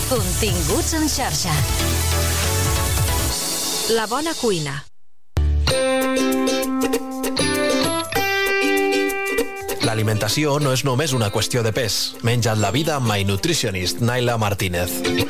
Continguts en xarxa. La bona cuina. L'alimentació no és només una qüestió de pes. Menja't la vida amb My Nutritionist, Naila Martínez.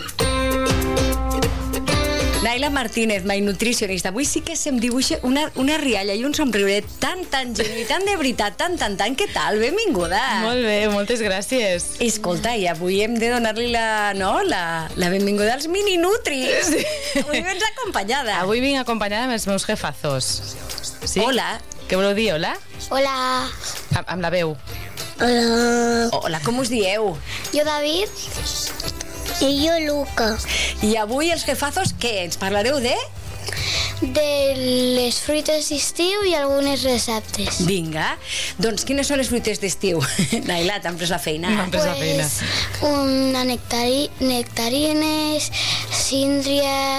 Naila Martínez, My Nutritionist. Avui sí que se'm dibuixa una rialla i un somriure tan genuí, tan de veritat, tan. Què tal? Benvinguda. Molt bé, moltes gràcies. Escolta, i avui hem de donar-li la benvinguda als Mini Nutris. Sí. Avui vens acompanyada. Avui vinc acompanyada amb els meus jefazos. Sí? Hola. Què voleu dir, hola? Hola. Amb la veu. Hola. Hola, com us dieu? Jo David. I jo Luca. I avui els jefazos, què? Ens parlareu de? De les fruites d'estiu i algunes receptes. Vinga. Doncs quines són les fruites d'estiu? Naila, t'han pres la feina. M'han pres la feina. Una nectarines, síndria,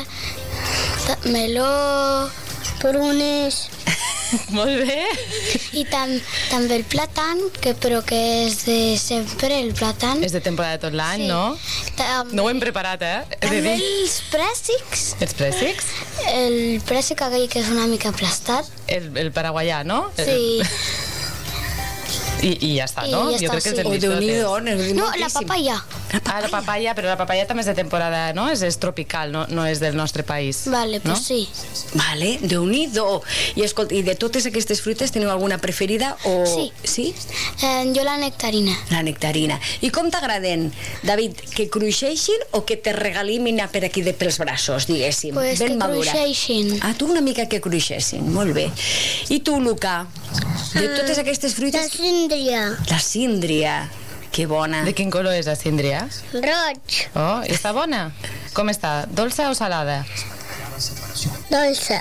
meló, prunes. Molt bé. I també el plàtan, però que és de sempre, el plàtan. És de temporada tot l'any, sí. No? No ho hem preparat, També els prèssics. Els prèssics? El prèssic aquell que és una mica aplastat. El paraguaià, no? Sí. I ja està, no? Ja jo crec que els hem vist totes. No, la papaya. La papaya, però la papaya també és de temporada, no? És tropical, no és del nostre país. Vale, pues sí. Vale, Déu-n'hi-do. I escolta, i de totes aquestes fruites teniu alguna preferida? Sí. Sí? Jo la nectarina. La nectarina. I com t'agraden, David, que cruixeixin o que te regalimin per aquí pels braços, diguéssim? Pues ben que madura. cruixeixin. Tu una mica que cruixessin, molt bé. I tu, Luca, de totes aquestes fruites... La síndria. La síndria. Que bona. De quin color és la síndria? Roig. Oh, i està bona? Com està? Dolça o salada? Dolça.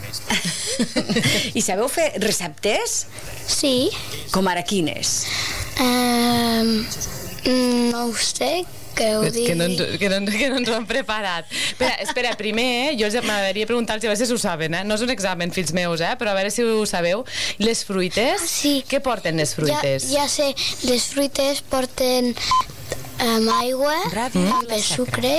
I sabeu fer receptes? Sí. Com ara quines? No ho sé, que ho digui. Que no ens ho han preparat. Espera, primer, jo m'agradaria preguntar-los a veure si ho saben, No és un examen, fills meus, però a veure si ho sabeu. Les fruites? Sí. Què porten les fruites? Ja sé, les fruites porten aigua, també sucre,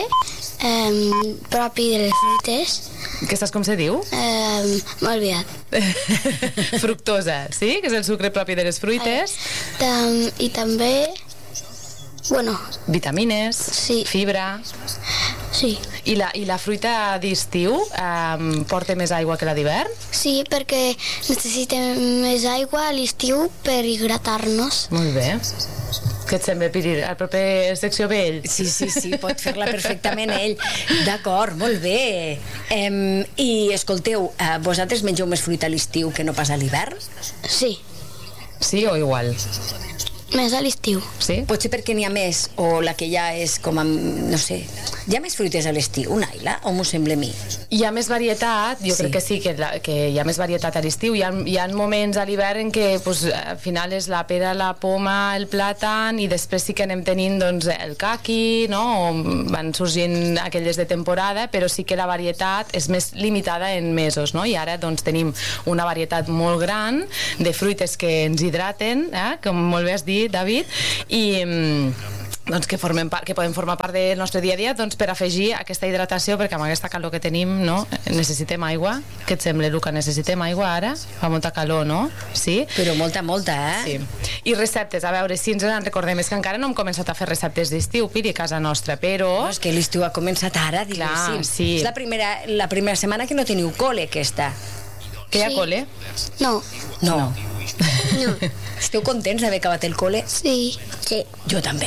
propi de les fruites. Que saps com se diu? M'he oblidat. Fructosa, sí? Que és el sucre propi de les fruites. I també... Bueno. Vitamines, sí. Fibra. Sí. I la fruita d'estiu porta més aigua que la d'hivern? Sí, perquè necessitem més aigua a l'estiu per hidratar-nos. Molt bé. Què et sembla, Piri? Al proper secció ve ell? Sí, pot fer-la perfectament ell. D'acord, molt bé. I escolteu, vosaltres mengeu més fruita a l'estiu que no pas a l'hivern? Sí. Sí o igual? Més a l'estiu. Sí? Potser perquè n'hi ha més, o la que ja és com amb, no sé, hi ha més fruites a l'estiu, Naila, o m'ho sembla a mi? Hi ha més varietat, jo crec que sí, que hi ha més varietat a l'estiu. Hi ha moments a l'hivern en què al final és la pera, la poma, el plàtan, i després sí que anem tenint el caqui, no? O van sorgint aquelles de temporada, però sí que la varietat és més limitada en mesos, no? I ara tenim una varietat molt gran de fruites que ens hidraten, com molt bé has dit, David, i que poden formar part del nostre dia a dia per afegir aquesta hidratació, perquè amb aquesta calor que tenim necessitem aigua. Què et sembla, Luca? Necessitem aigua ara? Fa molta calor, no? Sí? Però molta, Sí. I receptes, a veure si ens en recordem. És que encara no hem començat a fer receptes d'estiu, Piri, a casa nostra, però... No, és que l'estiu ha començat ara, diguéssim. Sí. És la primera setmana que no teniu col·le, aquesta. Que hi ha col·le? No. Esteu contents d'haver acabat el col·le? Sí. Jo també.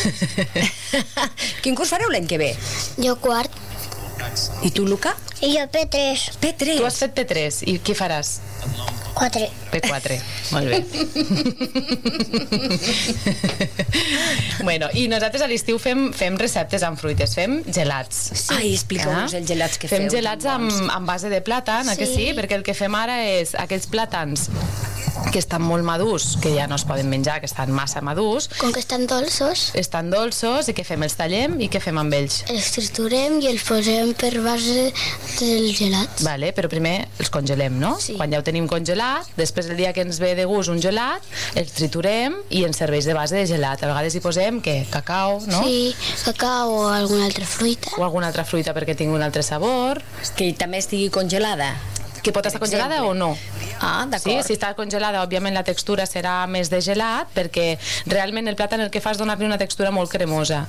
Quin curs fareu l'any que ve? Jo quart. I tu, Luca? I jo P3. P3? Tu has fet P3, i què faràs? 4. P4, molt bé. Bueno, i nosaltres a l'estiu fem receptes amb fruites, fem gelats. Sí. Ai, expliqueu-nos els gelats que feu. Fem gelats amb base de plàtan, que sí? Perquè el que fem ara és aquells plàtans que estan molt madurs, que ja no es poden menjar, que estan massa madurs. Com que estan dolços, Estan dolços i què fem? Els tallem i què fem amb ells? els triturem i els posem per base dels gelats. Vale, però primer els congelem, no? Sí. Quan ja ho tenim congelat, després el dia que ens ve de gust un gelat, els triturem i ens serveix de base de gelat. A vegades hi posem, què? Cacau, no? Sí, cacau o alguna altra fruita. O alguna altra fruita perquè tingui un altre sabor. Que també estigui congelada. Que pot estar congelada o no? Ah, Sí, d'acord. si està congelada, òbviament la textura serà més de gelat, perquè realment el plàtan el que fa és donar-li una textura molt cremosa.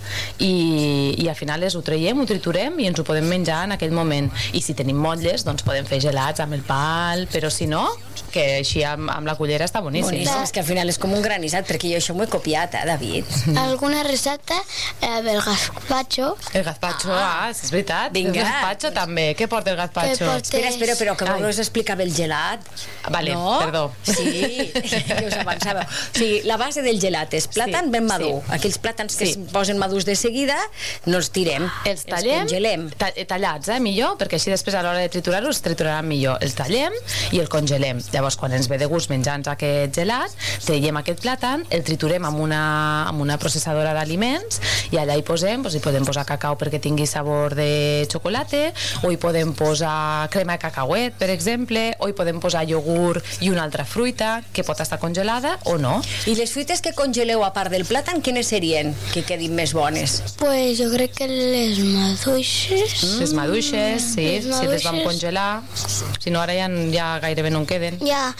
I al final ho traiem, ho triturem i ens ho podem menjar en aquell moment. I si tenim motlles, doncs podem fer gelats amb el pal, però si no, que així amb la cullera està boníssim. Boníssim, és que al final és com un granissat, perquè jo això m'ho he copiat, David? Alguna recepta, el gazpacho. El gazpacho, és veritat. Vinga. El gazpacho també. Què porta el gazpacho? Que porta- Espera, però que vos explicava el gelat. Vale, no? perdó. Sí, que us avançàveu. O sigui, la base del gelat és plàtan Sí, ben madur. sí. Aquells plàtans que Sí. es posen madurs de seguida, no els tirem, Els tallem, congelem. tallats, millor, perquè així després a l'hora de triturar-ho es trituraran millor. Els tallem i el congelem. Llavors, quan ens ve de gust menjar-nos aquest gelat, traiem aquest plàtan, el triturem amb una processadora d'aliments i allà hi posem, doncs, hi podem posar cacau perquè tingui sabor de xocolata, o hi podem posar crema de cacauet, per exemple, o hi podem posar iogurt i una altra fruita que pot estar congelada o no. I les fruites que congeleu a part del plàtan, quines serien que quedin més bones? Pues jo crec que les maduixes. Les maduixes, sí, Les si les vam maduixes. congelar, si no ara ja gairebé no en queden. Ja,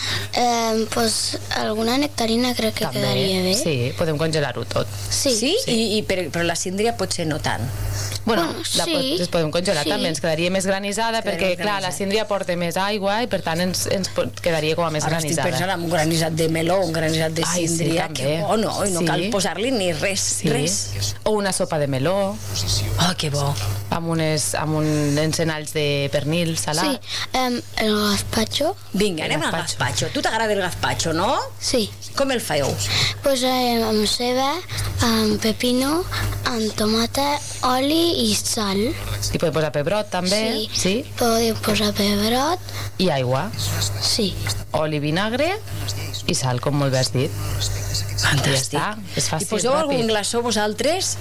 pues alguna nectarina crec que quedaria bé. Sí, podem congelar-ho tot. Sí. Sí? Però la síndria potser no tant. Bueno, sí. les podem congelar Sí. també, ens quedaria més granissada Quedaria perquè, més clar, la granissada. síndria porta més aigua i per tant ens quedaria com a més Ara estic granissada. pensant en un granissat de meló, un granissat de Ai, sí, síndria, també. que bo, no? I no Sí. cal posar-li ni res, Sí. res. O una sopa de meló Oh, que bo. amb uns encenalls de pernil salat. Sí, el gazpacho, Vinga, anem al Gazpacho. gazpacho. Tu t'agrada el gazpacho, no? sí. Com el feu? Pues amb ceba, amb pepino, amb tomata, oli i sal. Hi podem posar pebrot també, sí? Podem posar pebrot, I aigua, sí. oli, vinagre i sal, com molt bé has dit. Fantàstic. Ja està, és fàcil, I poseu ràpid. algun glaçó vosaltres?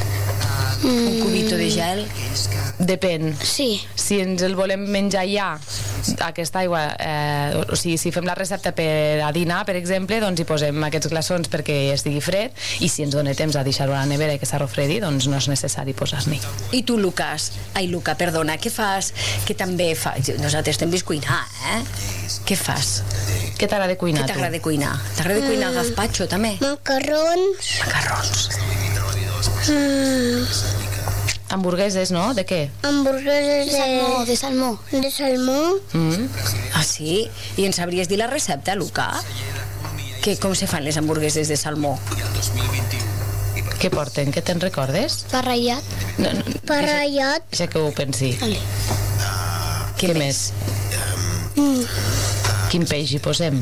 Un cubito de gel? Depèn. Sí, Si ens el volem menjar ja, aquesta aigua, o sigui, si fem la recepta per a dinar, per exemple, doncs hi posem aquests glaçons perquè estigui fred, i si ens dona temps a deixar-ho a la nevera i que s'arrofredi, doncs no és necessari posar-n'hi. I tu, Luca, perdona, què fas? Que també fa... Nosaltres t'hem vist cuinar, eh? Què fas? Què t'agrada Què cuinar, tu? t'agrada cuinar? T'agrada cuinar el gazpacho, també? macarrons, Macarrons. Hamburgueses, no? De què? hamburgueses de salmó. De salmó. Ah, sí? I ens sabries dir la recepta, Luca? Com se fan les hamburgueses de salmó? Què porten? Què te'n recordes? Barrellat. No, Barrellat. Deixa que ho pensi. Què més? Quin peix hi posem?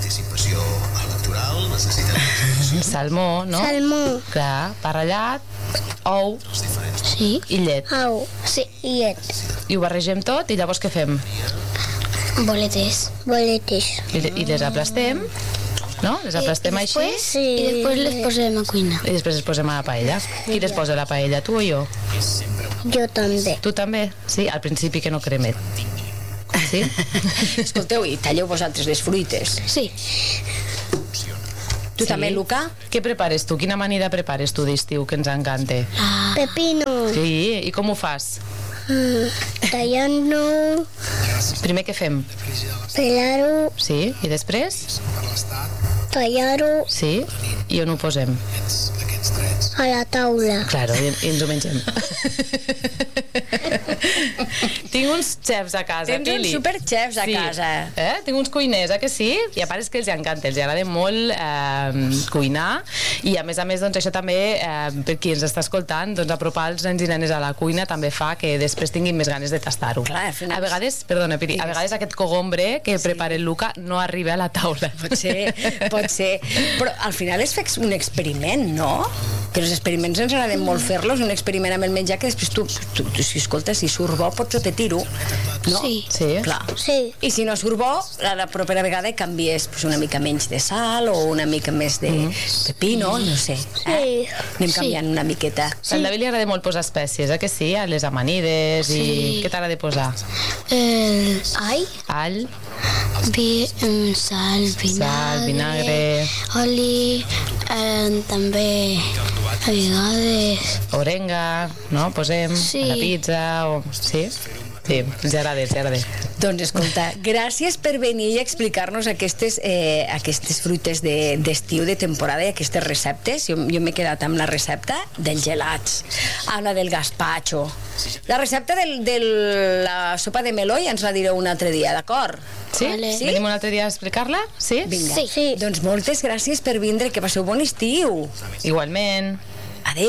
Salmó, no? Salmó. Clar, barrellat, ou Sí. i llet. Au. Sí, i llet. I ho barregem tot i llavors què fem? Boletes. Boletes. I les aplastem, no? Les aplastem així Sí. I després les posem a cuinar. i després les posem a la paella. Qui les posa a la paella, tu o jo? Jo també. Tu també? Sí, al principi que no cremet. Sí? Escolteu, i talleu vosaltres les fruites. Sí. Tu també, Luca? Què prepares tu? Quina amanida prepares tu d'estiu que ens encanta? Pepino. Sí, i com ho fas? Tallant-lo, Primer què fem? pelar-ho, Sí, i després? tallar-ho Sí, i on ho posem? a la taula. Claro, i ens ho mengem. Tinc uns xefs a casa, Tens uns Pili. superxefs a casa. Tinc uns cuiners, que sí? I a part és que els encanta, els agrada molt cuinar, i a més, doncs això també, per qui ens està escoltant, doncs apropar els nens i nenes a la cuina també fa que després tinguin més ganes de tastar-ho. Clar, al final- A vegades, perdona, Pili, a vegades aquest cogombre que prepara el Luca no arriba a la taula. Pot ser. Però al final és fer un experiment, no? Que els experiments ens agraden molt fer-los, un experiment amb el menjar que després tu si escoltes, si surt bo, potser te tiro. fer-ho, no? Sí. Clar. Sí. I si no surt bo, la propera vegada canvies pues, una mica menys de sal o una mica més de pepino, no sé. Anem canviant una miqueta. Al David li agrada molt posar espècies, que sí? A les amanides i... Què t'agrada posar? All, Sal, vinagre, oli, també a vegades... orenga, no? Posem a la pizza o... Sí? Sí, ens agrada. Doncs escolta, gràcies per venir i explicar-nos aquestes fruites d'estiu, de temporada i aquestes receptes. Jo m'he quedat amb la recepta dels gelats, amb la del gazpacho. La recepta de la sopa de meló ja ens la direu un altre dia, d'acord? Sí? Sí? Venim un altre dia a explicar-la? Sí? Vinga. Sí. Doncs moltes gràcies per vindre, que passeu bon estiu. Igualment.